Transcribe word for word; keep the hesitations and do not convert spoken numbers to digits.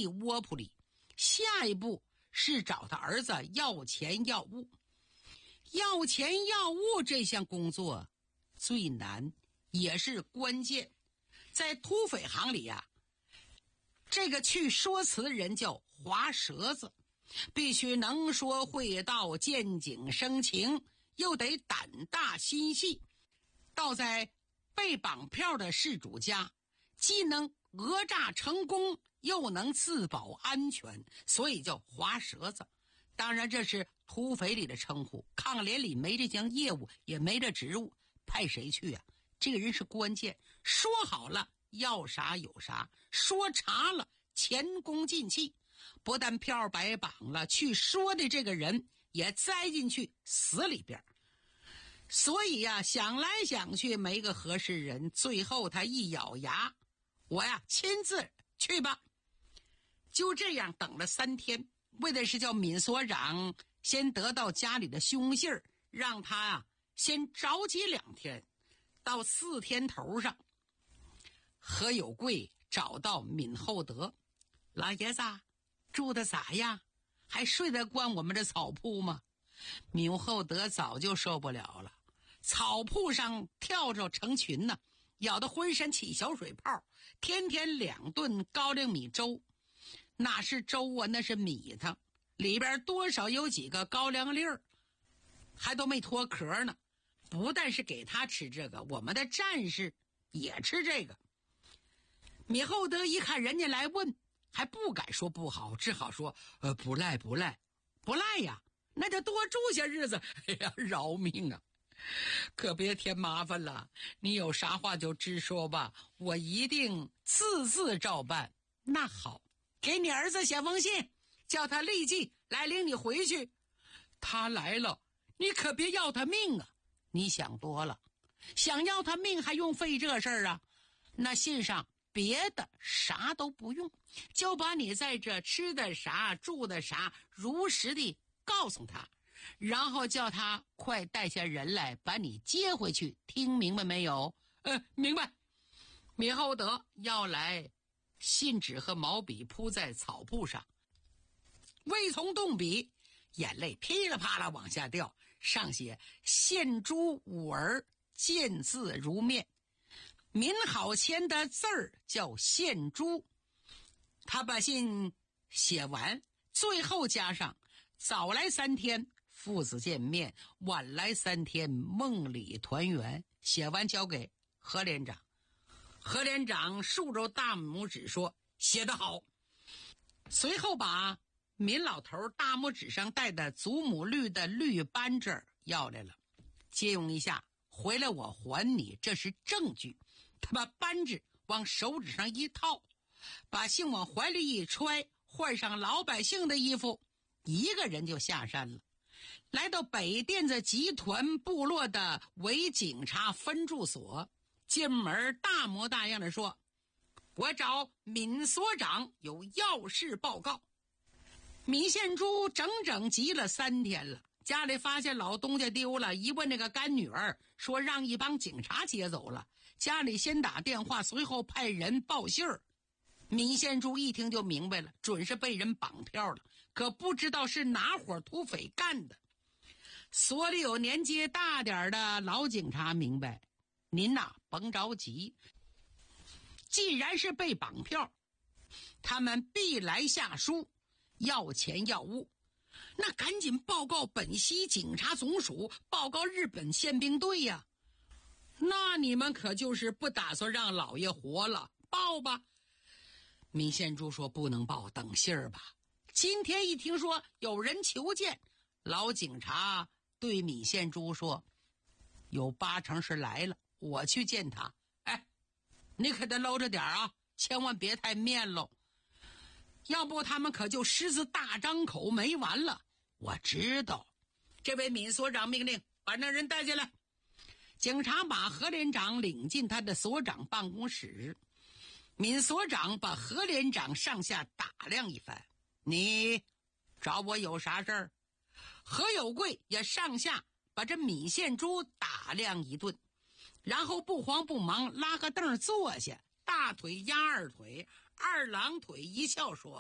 地窝铺里，下一步是找他儿子要钱要物。要钱要物这项工作最难也是关键，在土匪行里呀、啊，这个去说辞的人叫滑舌子，必须能说会道，见景生情，又得胆大心细。倒在被绑票的事主家，既能讹诈成功，又能自保安全，所以叫滑舌子。当然这是土匪里的称呼，抗联里没这项业务，也没这职务，派谁去啊？这个人是关键，说好了要啥有啥，说查了前功尽弃。不但票白绑了，去说的这个人也栽进去死里边。所以呀、啊，想来想去没个合适人，最后他一咬牙，我呀亲自去吧。就这样等了三天，为的是叫闵所长先得到家里的凶信儿，让他啊先着急两天。到四天头上，何有贵找到闵厚德，老爷子住的咋样？还睡得惯我们这草铺吗？闵厚德早就受不了了，草铺上跳蚤成群呢，咬得浑身起小水泡，天天两顿高粱米粥。那是粥啊，那是米汤，里边多少有几个高粱粒儿，还都没脱壳呢。不但是给他吃这个，我们的战士也吃这个。闵厚德一看人家来问，还不敢说不好，只好说呃，不赖不赖不赖呀，那就多住些日子。哎呀，饶命啊，可别添麻烦了，你有啥话就直说吧，我一定字字照办。那好，给你儿子写封信，叫他立即来领你回去。他来了，你可别要他命啊。你想多了，想要他命还用费这事儿啊？那信上别的啥都不用，就把你在这吃的啥住的啥如实地告诉他，然后叫他快带下人来把你接回去，听明白没有？呃，明白。闵厚德要来信纸和毛笔铺在草铺上，未从动笔，眼泪噼里啪啦往下掉，上写献诸五儿，见字如面。闵好签的字儿叫献诸。他把信写完，最后加上早来三天父子见面，晚来三天梦里团圆。写完交给何连长，何连长竖着大拇指说写得好。随后把闵老头大拇指上戴的祖母绿的绿扳指要来了，借用一下，回来我还你，这是证据。他把扳指往手指上一套，把信往怀里一揣，换上老百姓的衣服，一个人就下山了，来到北甸子集团部落的伪警察分驻所。进门大模大样的说，我找闵所长有要事报告。闵献诸整整急了三天了，家里发现老东家丢了，一问那个干女儿说让一帮警察接走了，家里先打电话，随后派人报信儿。闵献诸一听就明白了，准是被人绑票了，可不知道是哪伙土匪干的。所里有年纪大点的老警察明白，您呐甭着急，既然是被绑票，他们必来下书要钱要物，那赶紧报告本溪警察总署，报告日本宪兵队呀。那你们可就是不打算让老爷活了，报吧。闵献诸说不能报，等信儿吧。今天一听说有人求见，老警察对闵献诸说，有八成是来了，我去见他。哎，你可得搂着点啊，千万别太面喽，要不他们可就狮子大张口没完了。我知道。这位闵所长命令把那人带进来。警察把何连长领进他的所长办公室。闵所长把何连长上下打量一番，你找我有啥事儿？何有贵也上下把这闵献诸打量一顿，然后不慌不忙拉个凳坐下，大腿压二腿，二郎腿一翘说，